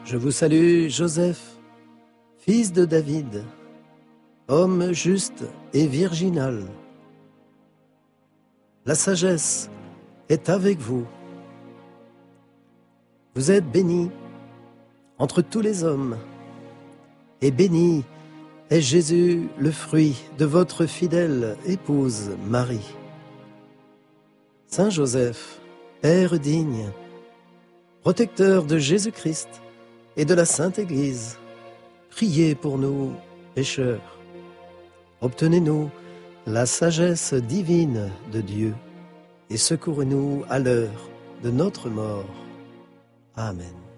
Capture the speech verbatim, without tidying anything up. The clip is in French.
Je vous salue, Joseph, fils de David, homme juste et virginal. La sagesse est avec vous. Vous êtes béni entre tous les hommes, et béni est Jésus, le fruit de votre fidèle épouse Marie. Saint Joseph, Père digne, protecteur de Jésus-Christ et de la Sainte Église, priez pour nous, pécheurs. Obtenez-nous la sagesse divine de Dieu et secourez-nous à l'heure de notre mort. Amen.